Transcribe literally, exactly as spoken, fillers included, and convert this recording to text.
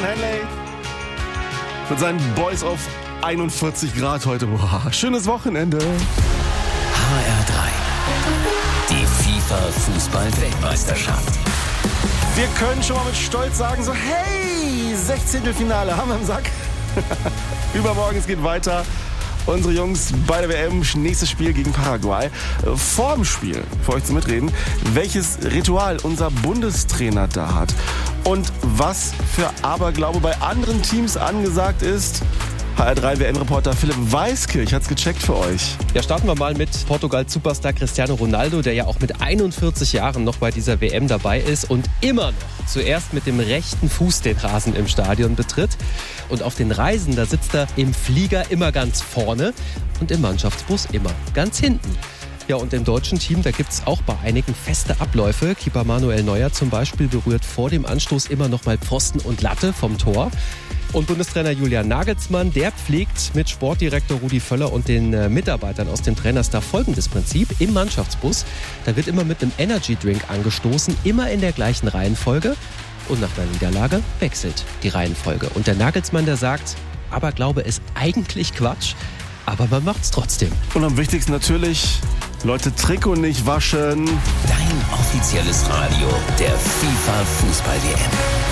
John Henley mit seinen Boys auf einundvierzig Grad heute. Boah, schönes Wochenende. H R drei. Die FIFA-Fußball-Weltmeisterschaft. Wir können schon mal mit Stolz sagen, so hey, Sechzehntelfinale haben wir im Sack. Übermorgen, es geht weiter. Unsere Jungs bei der W M, nächstes Spiel gegen Paraguay. Vor dem Spiel, für euch zum Mitreden, welches Ritual unser Bundestrainer da hat und was für Aberglaube bei anderen Teams angesagt ist. H R drei W M-Reporter Philipp Weiskirch hat's gecheckt für euch. Ja, starten wir mal mit Portugals-Superstar Cristiano Ronaldo, der ja auch mit einundvierzig Jahren noch bei dieser W M dabei ist und immer noch zuerst mit dem rechten Fuß den Rasen im Stadion betritt. Und auf den Reisen, da sitzt er im Flieger immer ganz vorne und im Mannschaftsbus immer ganz hinten. Ja, und im deutschen Team, da gibt es auch bei einigen feste Abläufe. Keeper Manuel Neuer zum Beispiel berührt vor dem Anstoß immer noch mal Pfosten und Latte vom Tor. Und Bundestrainer Julian Nagelsmann, der pflegt mit Sportdirektor Rudi Völler und den äh, Mitarbeitern aus dem Trainerstab folgendes Prinzip. Im Mannschaftsbus, da wird immer mit einem Energy-Drink angestoßen, immer in der gleichen Reihenfolge. Und nach einer Niederlage wechselt die Reihenfolge. Und der Nagelsmann, der sagt, Aberglaube ist eigentlich Quatsch, aber man macht's trotzdem. Und am wichtigsten natürlich, Leute, Trikot nicht waschen. Dein offizielles Radio der FIFA-Fußball-W M.